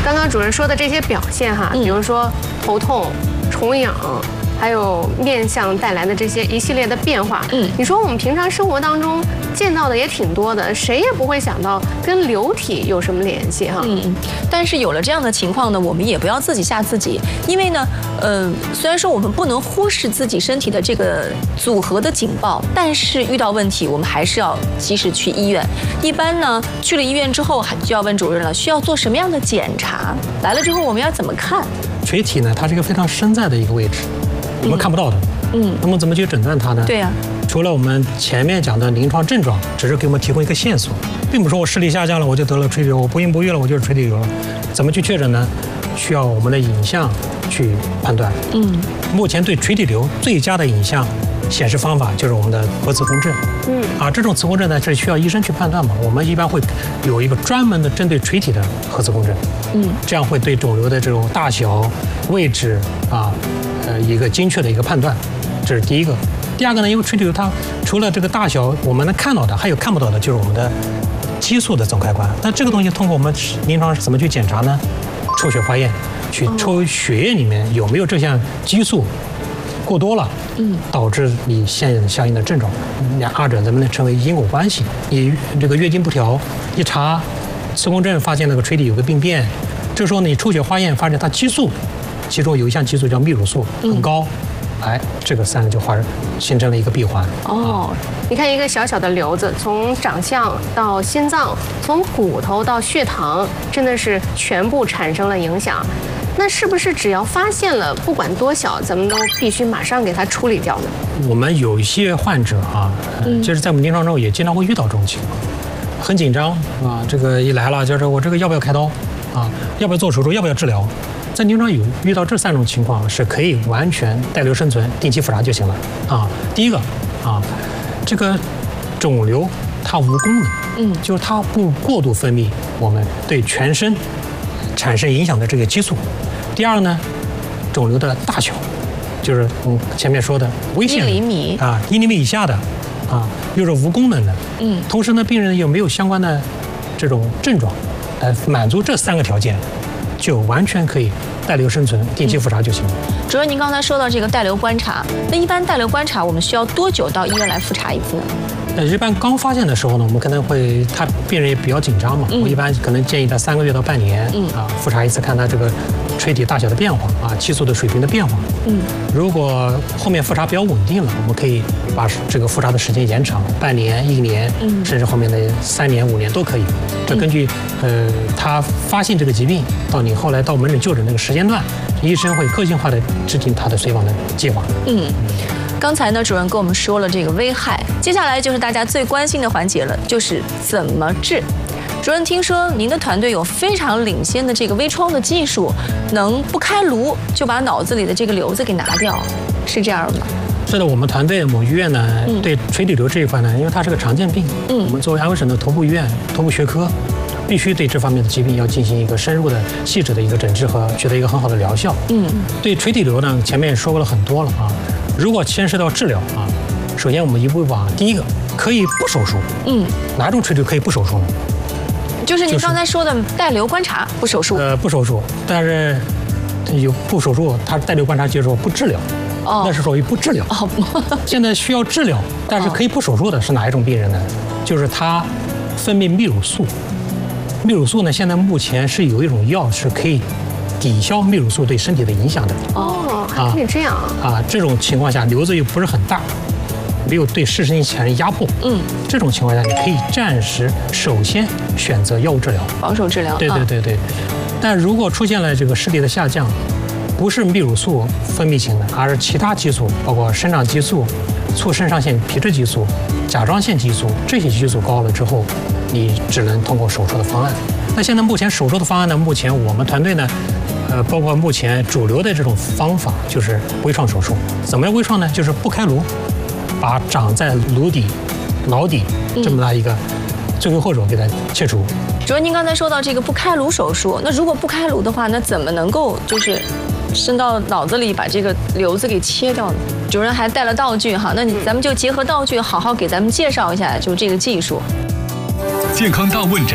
刚刚主任说的这些表现哈，比如说头痛、重痒。还有面相带来的这些一系列的变化，你说我们平常生活当中见到的也挺多的，谁也不会想到跟流体有什么联系哈。 但是有了这样的情况呢，我们也不要自己吓自己，因为呢，虽然说我们不能忽视自己身体的这个组合的警报，但是遇到问题我们还是要及时去医院。一般呢，去了医院之后就要问主任了，需要做什么样的检查？来了之后我们要怎么看？ 垂体呢，它是一个非常深在的一个位置。我们看不到的，那么怎么去诊断它呢？ 对呀， 除了我们前面讲的临床症状，只是给我们提供一个线索，并不是说我视力下降了我就得了垂体瘤，我不孕不育了我就是垂体瘤了。怎么去确诊呢？需要我们的影像去判断。目前对垂体瘤最佳的影像显示方法就是我们的核磁共振。这种磁共振呢是需要医生去判断嘛，我们一般会有一个专门的针对垂体的核磁共振。这样会对肿瘤的这种大小、位置一个精确的一个判断，这是第一个。第二个呢，因为垂体瘤它除了这个大小我们能看到的，还有看不到的，就是我们的激素的总开关。那这个东西通过我们临床怎么去检查呢？抽血化验，去抽血液里面有没有这项激素过多了，导致你相应的症状。二者能不能成为因果关系？你这个月经不调，一查磁共振发现那个垂体有个病变，这时候你抽血化验发现它激素。其中有一项激素叫泌乳素很高，这个三个就形成了一个闭环。 你看一个小小的瘤子，从长相到心脏，从骨头到血糖，真的是全部产生了影响。那是不是只要发现了，不管多小，咱们都必须马上给它处理掉呢？ 我们有一些患者就是在我们临床中也经常会遇到这种情况，很紧张这个一来了就是我这个要不要开刀要不要做手术，要不要治疗？在临床有遇到这3种情况，是可以完全带瘤生存，定期复查就行了第一个这个肿瘤它无功能，就是它不过度分泌我们对全身产生影响的这个激素。第二呢，肿瘤的大小，就是前面说的危险 1厘米 1厘米以下的又是无功能的，同时呢，病人又没有相关的这种症状，满足这3个条件。就完全可以带瘤生存，定期复查就行了。 主任，您刚才说到这个带瘤观察，那一般带瘤观察我们需要多久到医院来复查一次呢？ 一般刚发现的时候呢，我们可能会，病人也比较紧张嘛，我一般可能建议他3个月到半年复查一次，看他这个垂体大小的变化激素的水平的变化。如果后面复查比较稳定了，我们可以把这个复查的时间延长，半年、1年，甚至后面的3年、5年都可以。这根据他发现这个疾病到你后来到门诊就诊那个时间段，医生会个性化的制定他的随访的计划。 刚才呢，主任跟我们说了这个危害，接下来就是大家最关心的环节了，就是怎么治。主任，听说您的团队有非常领先的这个微创的技术，能不开颅就把脑子里的这个瘤子给拿掉，是这样吗？ 是的，我们团队某医院呢，对垂体瘤这一块呢，因为它是个常见病，我们作为安徽省的头部医院、头部学科，必须对这方面的疾病要进行一个深入的、细致的一个诊治和取得一个很好的疗效。对垂体瘤呢，前面也说过了很多了如果牵涉到治疗首先我们一步一步第一个可以不手术。哪种垂体瘤可以不手术呢？ 就是您刚才说的带瘤观察不手术。 不手术，但是有不手术，它带瘤观察就是说不治疗。那是属于不治疗。现在需要治疗，但是可以不手术的是哪一种病人呢？就是他分泌泌乳素。泌乳素呢，现在目前是有一种药是可以抵消泌乳素对身体的影响的。 还可以这样这种情况下瘤子又不是很大，没有对视神经产生压迫。这种情况下你可以暂时首先选择药物治疗， 保守治疗。 对。但如果出现了这个视力的下降，不是泌乳素分泌型的，而是其他激素，包括生长激素、促肾上腺皮质激素、甲状腺激素，这些激素高了之后，你只能通过手术的方案。那现在目前手术的方案呢？目前我们团队呢，包括目前主流的这种方法就是微创手术。怎么样微创呢？就是不开颅，把长在颅底、脑底这么大一个罪魁祸首给它切除。 主任，您刚才说到这个不开颅手术，那如果不开颅的话，那怎么能够就是伸到脑子里把这个瘤子给切掉呢？主任还带了道具哈，那咱们就结合道具，好好给咱们介绍一下，就这个技术。 健康大问诊。